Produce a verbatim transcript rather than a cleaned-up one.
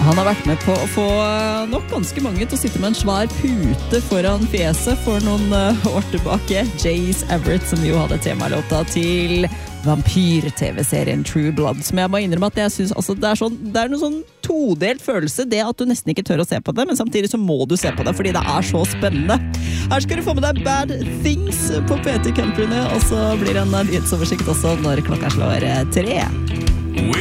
Han har vært med på å få nok ganske mange til å sitte med en svær pute foran fjeset for noen år tilbake. Jace Everett, som jo hadde temalåta til vampyr-tv-serien True Blood, som jeg må innrømme at jeg synes, altså, det er sånn, det er noen sånn todelt følelse, det at du nesten ikke tør å se på det, men samtidig så må du se på det, fordi det er så spennende. Her skal du få med deg Bad Things på P T Countryne, og så blir det en nyhetsoversikt også når klokka slår tre.